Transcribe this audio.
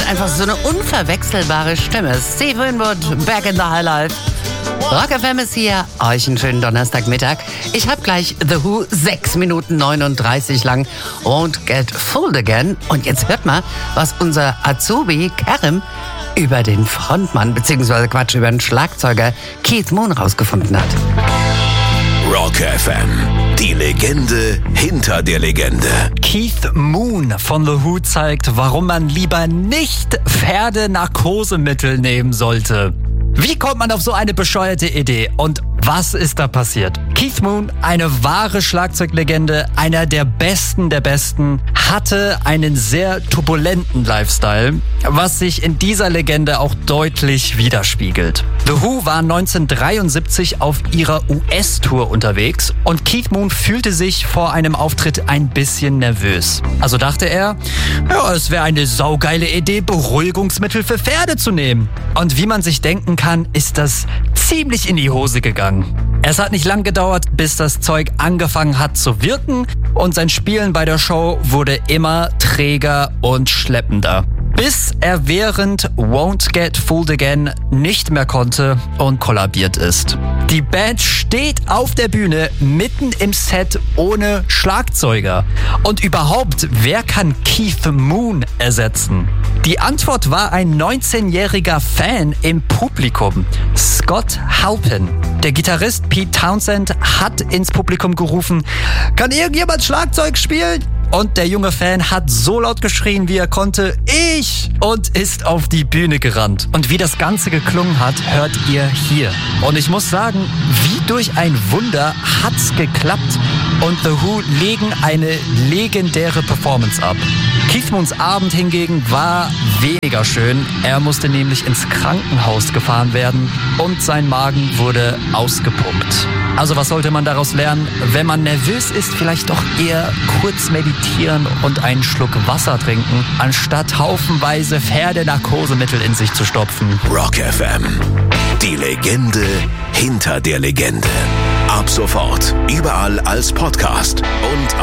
einfach so eine unverwechselbare Stimme. Steve Winwood, back in the high life. Rock FM ist hier. Euch einen schönen Donnerstagmittag. Ich habe gleich The Who 6 Minuten 39 lang. Won't Get Fooled Again. Und jetzt hört mal, was unser Azubi Karim über den Frontmann, beziehungsweise Quatsch, über den Schlagzeuger Keith Moon rausgefunden hat. Rock FM, die Legende hinter der Legende. Keith Moon von The Who zeigt, warum man lieber nicht Pferdenarkosemittel nehmen sollte. Wie kommt man auf so eine bescheuerte Idee? Und was ist da passiert? Keith Moon, eine wahre Schlagzeuglegende, einer der Besten, hatte einen sehr turbulenten Lifestyle, was sich in dieser Legende auch deutlich widerspiegelt. The Who war 1973 auf ihrer US-Tour unterwegs und Keith Moon fühlte sich vor einem Auftritt ein bisschen nervös. Also dachte er, ja, es wäre eine saugeile Idee, Beruhigungsmittel für Pferde zu nehmen. Und wie man sich denken kann, ist das ziemlich in die Hose gegangen. Es hat nicht lang gedauert, bis das Zeug angefangen hat zu wirken und sein Spielen bei der Show wurde immer träger und schleppender. Bis er während Won't Get Fooled Again nicht mehr konnte und kollabiert ist. Die Band steht auf der Bühne mitten im Set ohne Schlagzeuger. Und überhaupt, wer kann Keith Moon ersetzen? Die Antwort war ein 19-jähriger Fan im Publikum, Scott Halpin. Der Gitarrist Pete Townshend hat ins Publikum gerufen, kann irgendjemand Schlagzeug spielen? Und der junge Fan hat so laut geschrien, wie er konnte, ich! Und ist auf die Bühne gerannt. Und wie das Ganze geklungen hat, hört ihr hier. Und ich muss sagen, wie durch ein Wunder hat's geklappt. Und The Who legen eine legendäre Performance ab. Keith Moons Abend hingegen war weniger schön. Er musste nämlich ins Krankenhaus gefahren werden und sein Magen wurde ausgepumpt. Also was sollte man daraus lernen? Wenn man nervös ist, vielleicht doch eher kurz meditieren und einen Schluck Wasser trinken, anstatt haufenweise Pferdenarkosemittel in sich zu stopfen. Rock FM, die Legende hinter der Legende. Ab sofort überall als Podcast und